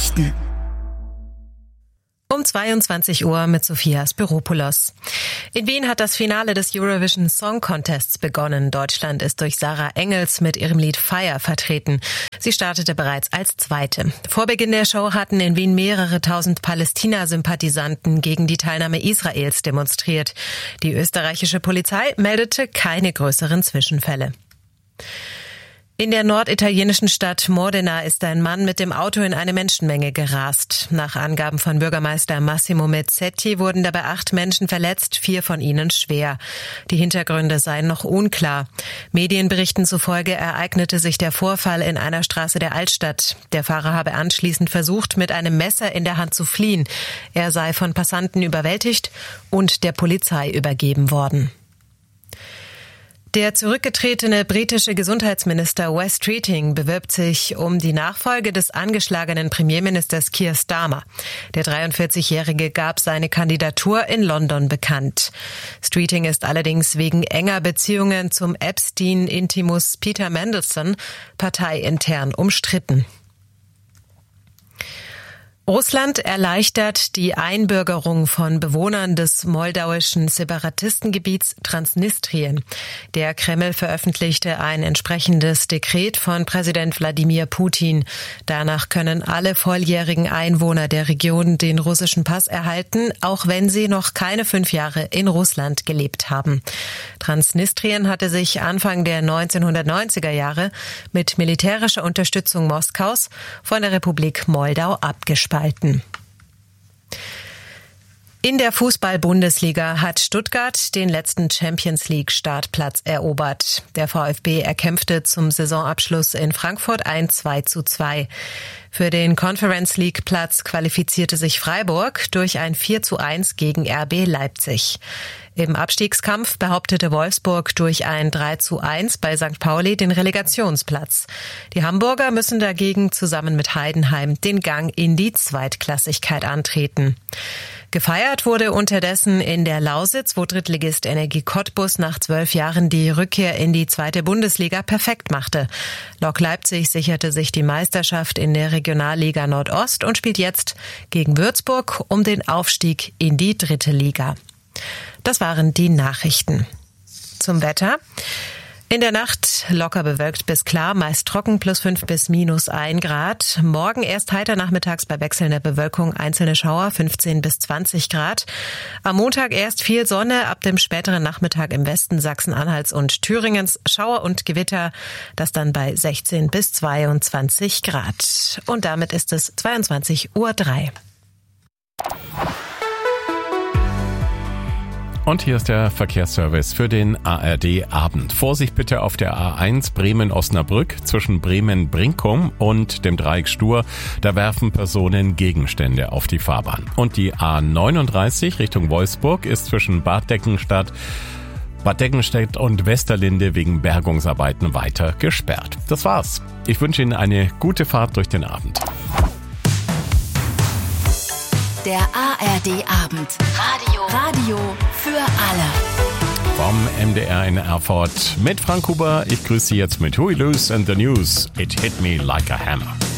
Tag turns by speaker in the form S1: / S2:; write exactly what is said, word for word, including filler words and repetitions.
S1: Nachrichten.
S2: Um zweiundzwanzig Uhr mit Sophia Spiropoulos. In Wien hat das Finale des Eurovision Song Contests begonnen. Deutschland ist durch Sarah Engels mit ihrem Lied Fire vertreten. Sie startete bereits als Zweite. Vor Beginn der Show hatten in Wien mehrere tausend Palästina-Sympathisanten gegen die Teilnahme Israels demonstriert. Die österreichische Polizei meldete keine größeren Zwischenfälle. In der norditalienischen Stadt Modena ist ein Mann mit dem Auto in eine Menschenmenge gerast. Nach Angaben von Bürgermeister Massimo Mezzetti wurden dabei acht Menschen verletzt, vier von ihnen schwer. Die Hintergründe seien noch unklar. Medienberichten zufolge ereignete sich der Vorfall in einer Straße der Altstadt. Der Fahrer habe anschließend versucht, mit einem Messer in der Hand zu fliehen. Er sei von Passanten überwältigt und der Polizei übergeben worden. Der zurückgetretene britische Gesundheitsminister Wes Streeting bewirbt sich um die Nachfolge des angeschlagenen Premierministers Keir Starmer. Der dreiundvierzigjährige gab seine Kandidatur in London bekannt. Streeting ist allerdings wegen enger Beziehungen zum Epstein-Intimus Peter Mandelson parteiintern umstritten. Russland erleichtert die Einbürgerung von Bewohnern des moldauischen Separatistengebiets Transnistrien. Der Kreml veröffentlichte ein entsprechendes Dekret von Präsident Wladimir Putin. Danach können alle volljährigen Einwohner der Region den russischen Pass erhalten, auch wenn sie noch keine fünf Jahre in Russland gelebt haben. Transnistrien hatte sich Anfang der neunzehnhundertneunziger Jahre mit militärischer Unterstützung Moskaus von der Republik Moldau abgespalten. In der Fußball-Bundesliga hat Stuttgart den letzten Champions-League-Startplatz erobert. Der VfB erkämpfte zum Saisonabschluss in Frankfurt ein zwei zu zwei. Für den Conference-League-Platz qualifizierte sich Freiburg durch ein vier zu eins gegen R B Leipzig. Im Abstiegskampf behauptete Wolfsburg durch ein drei zu eins bei Sankt Pauli den Relegationsplatz. Die Hamburger müssen dagegen zusammen mit Heidenheim den Gang in die Zweitklassigkeit antreten. Gefeiert wurde unterdessen in der Lausitz, wo Drittligist Energie Cottbus nach zwölf Jahren die Rückkehr in die zweite Bundesliga perfekt machte. Lok Leipzig sicherte sich die Meisterschaft in der Regionalliga Nordost und spielt jetzt gegen Würzburg um den Aufstieg in die dritte Liga. Das waren die Nachrichten. Zum Wetter. In der Nacht locker bewölkt bis klar, meist trocken, plus fünf bis minus ein Grad. Morgen erst heiter, nachmittags bei wechselnder Bewölkung einzelne Schauer, fünfzehn bis zwanzig Grad. Am Montag erst viel Sonne, ab dem späteren Nachmittag im Westen Sachsen-Anhalts und Thüringens Schauer und Gewitter, das dann bei sechzehn bis zweiundzwanzig Grad. Und damit ist es zweiundzwanzig Uhr drei.
S3: Und hier ist der Verkehrsservice für den A R D-Abend. Vorsicht bitte auf der A eins Bremen-Osnabrück zwischen Bremen-Brinkum und dem Dreieck Stur. Da werfen Personen Gegenstände auf die Fahrbahn. Und die A neununddreißig Richtung Wolfsburg ist zwischen Bad Deckenstadt, Bad Deckenstedt und Westerlinde wegen Bergungsarbeiten weiter gesperrt. Das war's. Ich wünsche Ihnen eine gute Fahrt durch den Abend.
S1: Der A R D-Abend. Radio. Radio für alle.
S3: Vom M D R in Erfurt mit Frank Huber. Ich grüße Sie jetzt mit Huey Lewis and the News. It hit me like a hammer.